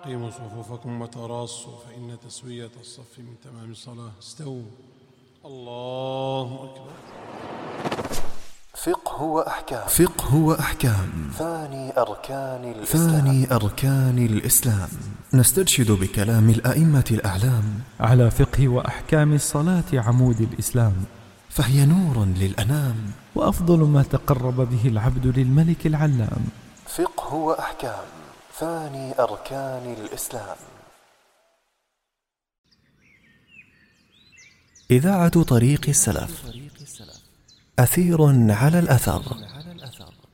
أقيموا صفوفكم وتراصوا فإن تسوية الصف من تمام الصلاة. استووا. الله أكبر. فقه وأحكام ثاني أركان الإسلام. نسترشد بكلام الأئمة الأعلام على فقه وأحكام الصلاة عمود الإسلام، فهي نور للأنام وأفضل ما تقرب به العبد للملك العلام. فقه وأحكام ثاني أركان الإسلام. إذاعة طريق السلف، أثير على الأثر.